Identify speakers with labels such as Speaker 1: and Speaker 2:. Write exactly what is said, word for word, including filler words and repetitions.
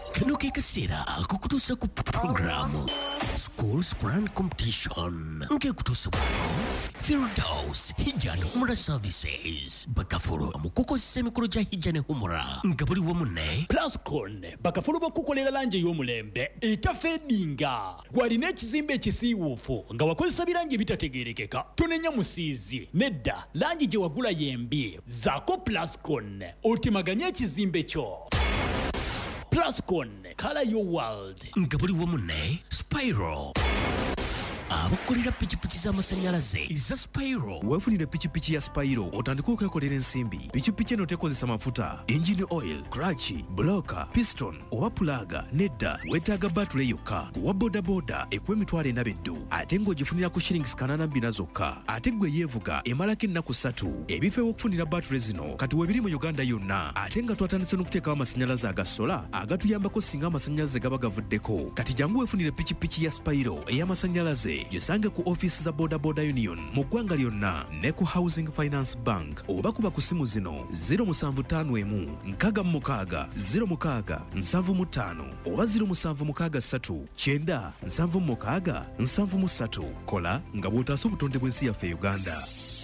Speaker 1: kano ke kaseera akukutuusa ku programu Schools Plan Competition nkekutuusa buko Firdaus Hijja ne Humura Services bakafulu mukukozesa emikolo gya Hijja ne Humura nga buli wamu ne
Speaker 2: Plascon bakafulu bakukolera langi ey'omulembe etafeedinga gwalina ekizimbe ekisiiwuufu nga wakozesa birangi bitategeerekeka tonenya musiizi nedda langi gye wagula yembi zaako Plascon otemaganye ekizimbe kyo. Plascon, color your world.
Speaker 1: nga buli wamu ne Spyro abakolera pikipiki z'amasanyalaze eza Spyro.
Speaker 3: weefunire pikipiki ya Spyro otandika okwekolera ensimbi. pikipiki eno tekozesa mafuta, engine oil, clutch, bloka, piston oba pulaga. nedda weetaaga batule yokka. kuwa bodaboda ekuwa emitwalo ena beddu ate ng'ogifunira ku shillings kanaana bbina zokka. ate gwe yeevuga emalako ennaku ssatu. ebifo ew'okufunira batule zino kati weebiri mu Uganda yonna ate nga twatandise n'okuteekawo amasanyalaze aga sola agatuyambako singa amasanyalaze gaba gavuddeko. kati jangu weefunire pikipiki ya Spyro ey'amasanyalaze gisange ku ofiisi za Boda Boda Union mu ggwanga lyonna ne ku Housing Finance Bank oba kuba ku simu zino zero seven five one nkaaga mu mukaaga zero mukaaga nsanvu mu ttaano oba zero seven mukaaga ssatu kyenda nsanvu mu mukaaga nsanvu mu ssatu. kola nga bw'otaasa obutonde bw'ensi yaffe Uganda.